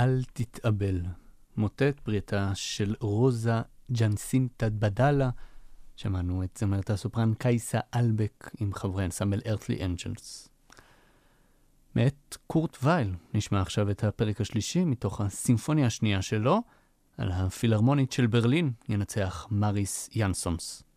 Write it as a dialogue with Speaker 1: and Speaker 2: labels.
Speaker 1: אל תתאבל. מוטט בריאתה של רוזה ג'נסינטה בדלה. שמענו את זמרת הסופרן קייסה אלבק עם חברי אנסמבל Earthly Angels. מאת קורט וייל נשמע עכשיו את הפרק השלישי מתוך הסימפוניה השנייה שלו. על הפילהרמונית של ברלין ינצח מריס ינסונס.